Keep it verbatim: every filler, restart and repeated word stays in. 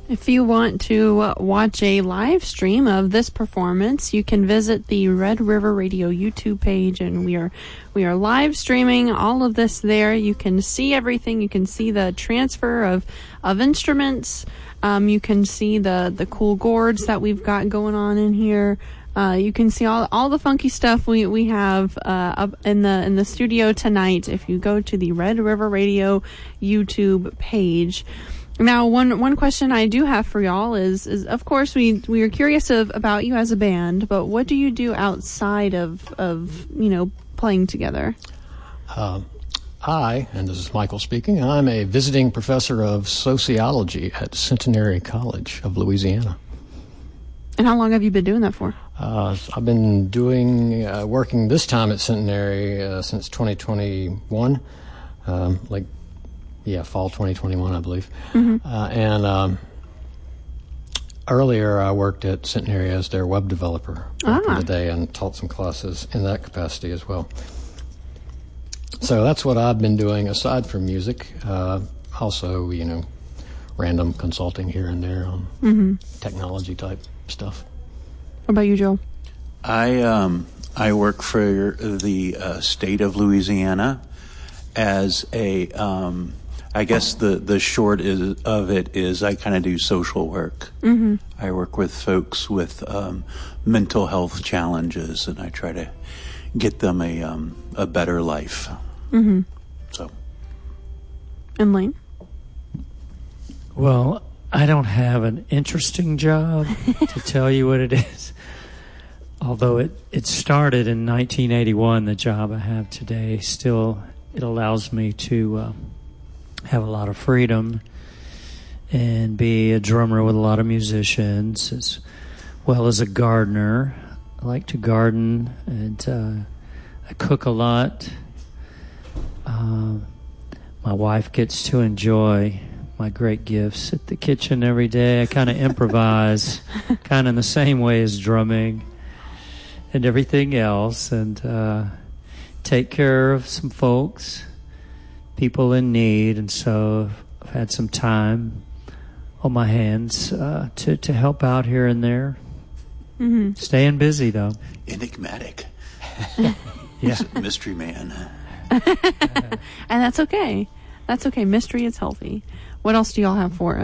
If you want to uh, watch a live stream of this performance, you can visit the Red River Radio YouTube page, and we are we are live streaming all of this there. You can see everything. You can see the transfer of of instruments. Um, you can see the the cool gourds that we've got going on in here. Uh, you can see all all the funky stuff we we have uh, up in the in the studio tonight. If you go to the Red River Radio YouTube page. Now, one one question I do have for y'all is, is of course, we we are curious of, about you as a band, but what do you do outside of, of you know, playing together? Uh, I, and this is Michael speaking, I'm a visiting professor of sociology at Centenary College of Louisiana. And how long have you been doing that for? Uh, I've been doing, uh, working this time at Centenary uh, since twenty twenty-one, um, like Yeah, fall twenty twenty-one, I believe. Mm-hmm. Uh, and um, earlier I worked at Centenary as their web developer back ah. in the day and taught some classes in that capacity as well. So that's what I've been doing aside from music. Uh, also, you know, random consulting here and there on mm-hmm. technology type stuff. What about you, Joel? I, um, I work for the uh, state of Louisiana as a... Um, I guess the, the short is, of it is I kind of do social work. Mm-hmm. I work with folks with um, mental health challenges, and I try to get them a um, a better life. Mm-hmm. So, and Lane? Well, I don't have an interesting job to tell you what it is. Although it, it started in nineteen eighty-one, the job I have today, still it allows me to... Uh, have a lot of freedom and be a drummer with a lot of musicians as well as a gardener. I like to garden, and uh, I cook a lot. Uh, my wife gets to enjoy my great gifts at the kitchen every day. I kind of improvise, kind of in the same way as drumming and everything else, and uh, take care of some folks, people in need, and so I've had some time on my hands uh, to, to help out here and there. Mm-hmm. Staying busy, though. Enigmatic. Yeah. Mystery man. And that's okay. That's okay. Mystery is healthy. What else do y'all have for us?